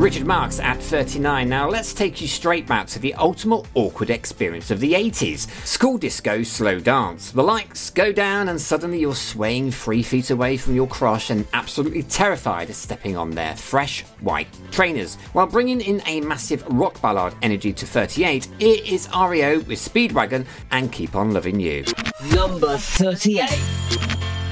Richard Marx at 39. Now let's take you straight back to the ultimate awkward experience of the 80s. School disco slow dance. The lights go down and suddenly you're swaying 3 feet away from your crush and absolutely terrified of stepping on their fresh white trainers. While bringing in a massive rock ballad energy to 38, here is REO with Speedwagon and Keep On Loving You. Number 38.